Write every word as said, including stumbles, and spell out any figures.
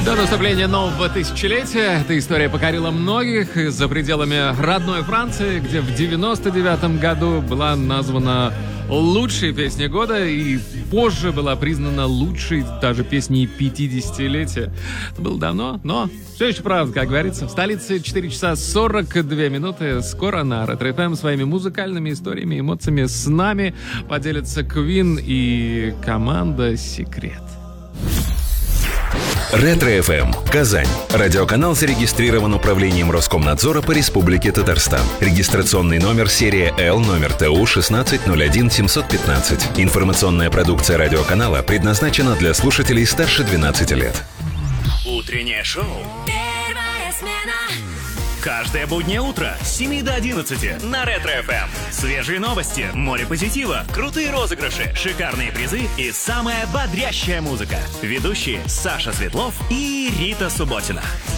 До наступления нового тысячелетия эта история покорила многих и за пределами родной Франции, где в девяносто девятом году была названа лучшей песней года и позже была признана лучшей даже песней пятидесятилетия. Это было давно, но все еще правда, как говорится. В столице четыре часа сорок две минуты. Скоро на Ретро эф эм своими музыкальными историями и эмоциями с нами поделятся Queen и команда Секрет. Ретро эф эм. Казань. Радиоканал зарегистрирован управлением Роскомнадзора по Республике Татарстан. Регистрационный номер серия Л, номер Т У шестнадцать ноль один семьсот пятнадцать. Информационная продукция радиоканала предназначена для слушателей старше двенадцати лет. Утреннее шоу. Первая смена. Каждое буднее утро с семи до одиннадцати на Ретро эф эм. Свежие новости, море позитива, крутые розыгрыши, шикарные призы и самая бодрящая музыка. Ведущие Саша Светлов и Рита Субботина.